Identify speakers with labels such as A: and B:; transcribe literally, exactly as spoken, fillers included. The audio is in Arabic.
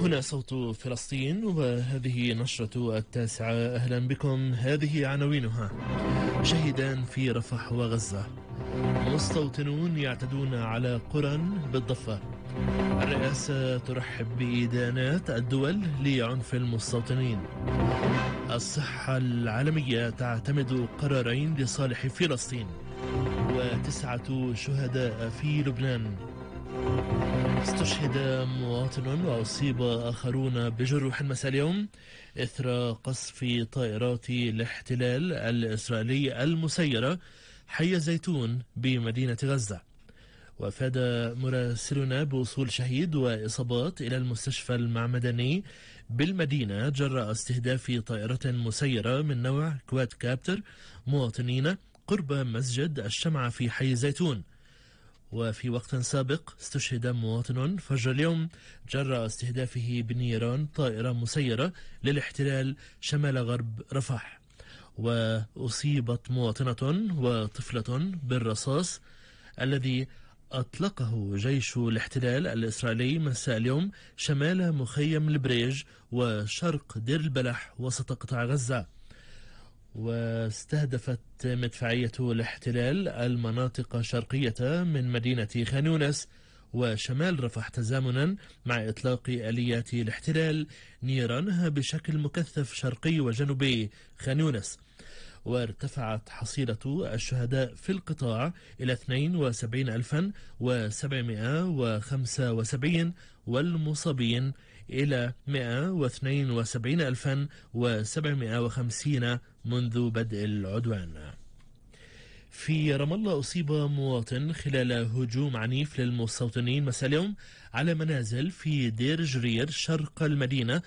A: هنا صوت فلسطين، وهذه نشرة التاسعة. أهلا بكم. هذه عناوينها: شهيدان في رفح وغزة، مستوطنون يعتدون على قرى بالضفة، الرئاسة ترحب بإدانات الدول لعنف المستوطنين، الصحة العالمية تعتمد قرارين لصالح فلسطين، وتسعة شهداء في لبنان. استشهد مواطن وأصيب آخرون بجروح مساء اليوم إثر قصف طائرات الاحتلال الإسرائيلي المسيرة حي زيتون بمدينة غزة. وافاد مراسلنا بوصول شهيد وإصابات إلى المستشفى المعمداني بالمدينة جراء استهداف طائرة مسيرة من نوع كواد كابتر مواطنين قرب مسجد الشمعة في حي زيتون. وفي وقت سابق استشهد مواطن فجر اليوم جراء استهدافه بالنيران طائرة مسيرة للاحتلال شمال غرب رفح. وأصيبت مواطنة وطفلة بالرصاص الذي أطلقه جيش الاحتلال الإسرائيلي مساء اليوم شمال مخيم البريج وشرق دير البلح وسط قطاع غزة. واستهدفت مدفعية الاحتلال المناطق الشرقية من مدينة خان يونس وشمال رفح تزامنا مع إطلاق آليات الاحتلال نيرانها بشكل مكثف شرقي وجنوبي خان يونس. وارتفعت حصيلة الشهداء في القطاع إلى اثنين وسبعين ألفا وسبعمائة وخمسة وسبعين والمصابين إلى مائة واثنين وسبعين ألفا وسبعمائة وخمسين منذ بدء العدوان. في رام الله أصيب مواطن خلال هجوم عنيف للمستوطنين مساء اليوم على منازل في دير جرير شرق المدينة